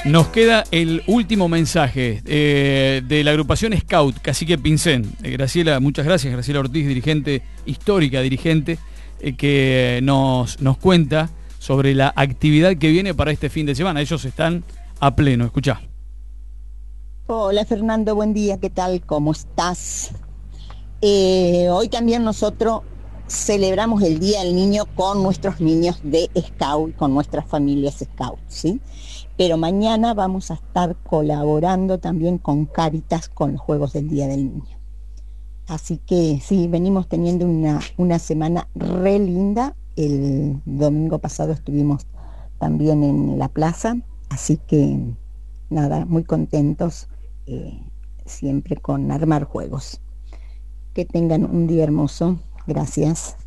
Nos queda el último mensaje de la agrupación Scout, Cacique Pincén. Graciela, muchas gracias, Graciela Ortiz, dirigente, histórica dirigente, que nos cuenta sobre la actividad que viene para este fin de semana. Ellos están a pleno, escuchá. Hola Fernando, buen día, ¿qué tal? ¿Cómo estás? Hoy también nosotros celebramos el Día del Niño con nuestros niños de Scout, con nuestras familias Scout, ¿sí? Pero mañana vamos a estar colaborando también con Cáritas con los Juegos del Día del Niño. Así que sí, venimos teniendo una semana re linda. El domingo pasado estuvimos también en la plaza, así que nada, muy contentos, siempre con armar juegos. Que tengan un día hermoso. Gracias.